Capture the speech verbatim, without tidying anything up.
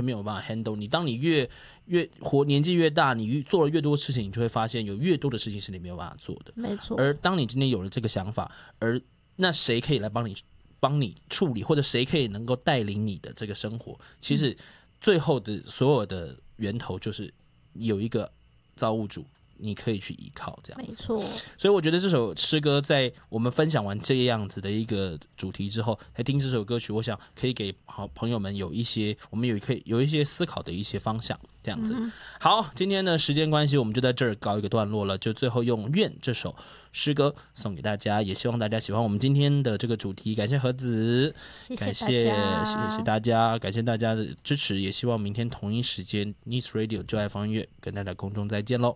没有办法 handle 你。当你越越活年纪越大，你做了越多事情，你就会发现有越多的事情是你没有办法做的。 没错。 而当你今天有了这个想法，而那谁可以来帮你帮你处理，或者谁可以能够带领你的这个生活？其实最后的所有的源头就是有一个造物主。你可以去依靠这样子， 没错。 所以我觉得这首诗歌在我们分享完这样子的一个主题之后，来听这首歌曲，我想可以给好朋友们有一些，我们有可以有一些思考的一些方向，这样子。嗯、好，今天的时间关系，我们就在这儿告一个段落了。就最后用《愿》这首诗歌送给大家，也希望大家喜欢我们今天的这个主题。感谢盒子， 谢谢感谢谢谢大家，感谢大家的支持，也希望明天同一时间 Nice Radio 就爱放音乐跟大家空中再见喽。